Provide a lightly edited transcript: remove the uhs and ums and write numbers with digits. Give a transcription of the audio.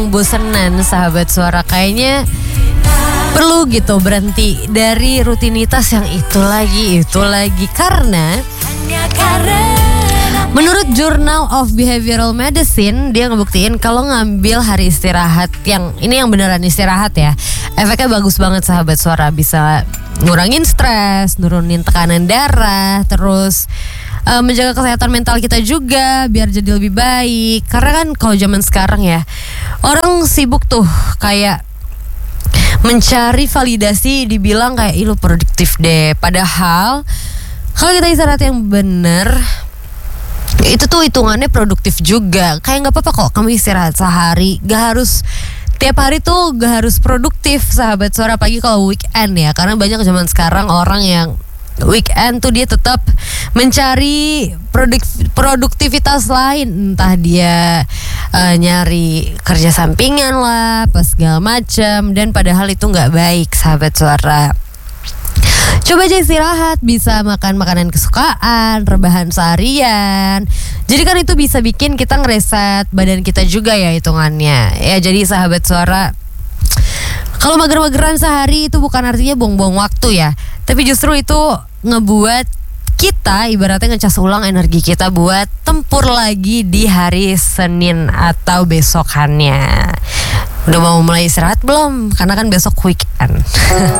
bosenan sahabat suara, kayaknya perlu gitu berhenti dari rutinitas yang itu lagi karena menurut Journal of Behavioral Medicine dia ngebuktiin kalau ngambil hari istirahat yang beneran istirahat ya, efeknya bagus banget sahabat suara, bisa ngurangin stres, nurunin tekanan darah, terus menjaga kesehatan mental kita juga biar jadi lebih baik. Karena kan kalau zaman sekarang ya, orang sibuk tuh kayak mencari validasi, dibilang kayak lu produktif deh. Padahal kalau kita istirahat yang bener, itu tuh hitungannya produktif juga. Kayak nggak apa-apa kok kamu istirahat sehari, gak harus tiap hari tuh, gak harus produktif sahabat suara, pagi kalau weekend ya. Karena banyak zaman sekarang orang yang weekend tuh dia tetap mencari produktivitas lain, entah dia nyari kerja sampingan lah, pas segala macam, dan padahal itu nggak baik sahabat suara. Coba aja istirahat, bisa makan makanan kesukaan, rebahan seharian. Jadi kan itu bisa bikin kita ngereset badan kita juga ya hitungannya. Ya jadi sahabat suara, kalau mager-mageran sehari itu bukan artinya buang-buang waktu ya, tapi justru itu ngebuat kita ibaratnya ngecas ulang energi kita buat tempur lagi di hari Senin atau besokannya. Udah mau mulai istirahat belum? Karena kan besok weekend.